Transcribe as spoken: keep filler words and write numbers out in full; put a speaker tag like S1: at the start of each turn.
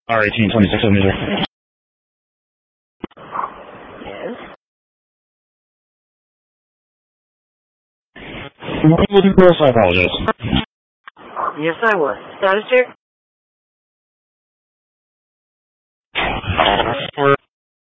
S1: R eighteen twenty-six millimeter.
S2: Yes.
S1: What will you press? I apologize.
S2: Yes, I was. Status check?
S1: For